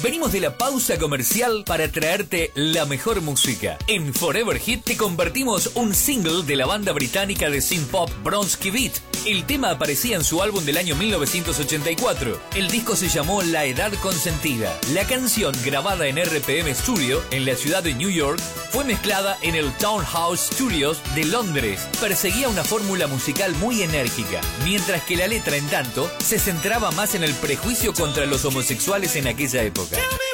Venimos de la pausa comercial para traerte la mejor música. En Forever Hit te convertimos un single de la banda británica de synth pop Bronski Beat. El tema aparecía en su álbum del año 1984. El disco se llamó La Edad Consentida. La canción, grabada en RPM Studio en la ciudad de New York, fue mezclada en el Townhouse Studios de Londres. Perseguía una fórmula musical muy enérgica, mientras que la letra, en tanto, se centraba más en el prejuicio contra los homosexuales en aquella época.